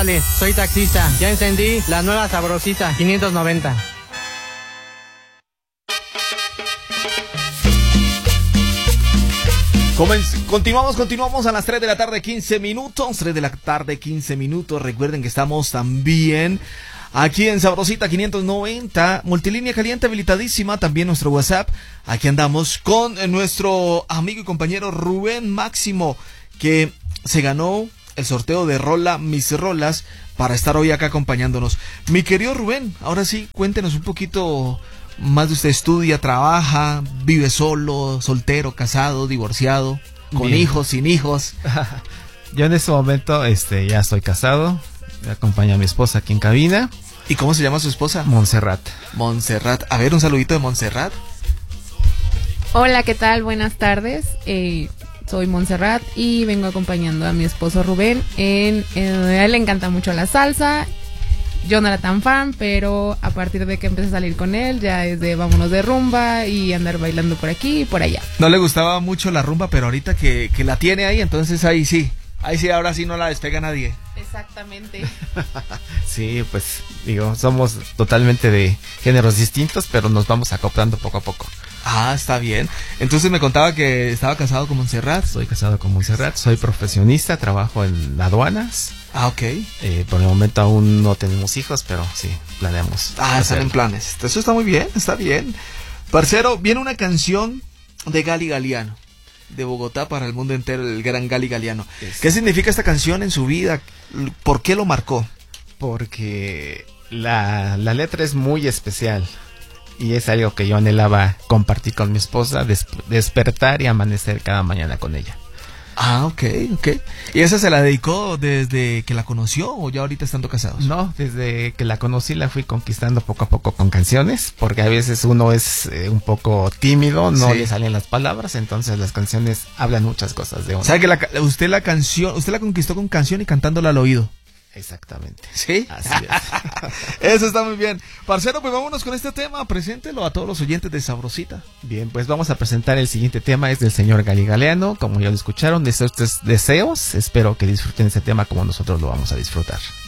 Soy taxista, ya encendí la nueva Sabrosita 590. Continuamos a las 3 de la tarde, 15 minutos. 3 de la tarde, 15 minutos. Recuerden que estamos también aquí en Sabrosita 590, multilínea caliente habilitadísima, también nuestro WhatsApp. Aquí andamos con nuestro amigo y compañero Rubén Máximo, que se ganó el sorteo de Rola Mis Rolas para estar hoy acá acompañándonos. Mi querido Rubén, ahora sí, cuéntenos un poquito más de usted. ¿Estudia, trabaja, vive solo, soltero, casado, divorciado, con Bien. hijos, sin hijos? Yo en este momento ya estoy casado, me acompaña a mi esposa aquí en cabina. ¿Y cómo se llama su esposa? Montserrat. Montserrat. A ver, un saludito de Montserrat. Hola, ¿qué tal? Buenas tardes. Soy Montserrat y vengo acompañando a mi esposo Rubén. A él le encanta mucho la salsa. Yo no era tan fan, pero a partir de que empecé a salir con él, ya es de vámonos de rumba y andar bailando por aquí y por allá. No le gustaba mucho la rumba, pero ahorita que la tiene ahí, entonces ahí sí, ahora sí no la despega nadie. Exactamente. Sí, pues digo, somos totalmente de géneros distintos, pero nos vamos acoplando poco a poco. Ah, está bien. Entonces me contaba que estaba casado con Montserrat. Soy casado con Montserrat, soy profesionista, trabajo en aduanas. Ah, ok. Por el momento aún no tenemos hijos, pero sí, planeamos. Están en planes. Eso está muy bien, está bien. Parcero, viene una canción de Gali Galiano, de Bogotá para el mundo entero, el gran Gali Galiano. ¿Qué significa esta canción en su vida? ¿Por qué lo marcó? Porque la letra es muy especial y es algo que yo anhelaba compartir con mi esposa, despertar y amanecer cada mañana con ella. Ah, ok. ¿Y esa se la dedicó desde que la conoció o ya ahorita estando casados? No, desde que la conocí la fui conquistando poco a poco con canciones, porque a veces uno es un poco tímido, no le salen las palabras, entonces las canciones hablan muchas cosas de uno. O sea que usted la conquistó con canción y cantándola al oído. Exactamente. ¿Sí? Así es. Eso está muy bien. Parcero, pues vámonos con este tema. Preséntelo a todos los oyentes de Sabrosita. Bien, pues vamos a presentar el siguiente tema. Es del señor Gali Galiano. Como ya lo escucharon, de estos deseos. Espero que disfruten este tema como nosotros lo vamos a disfrutar.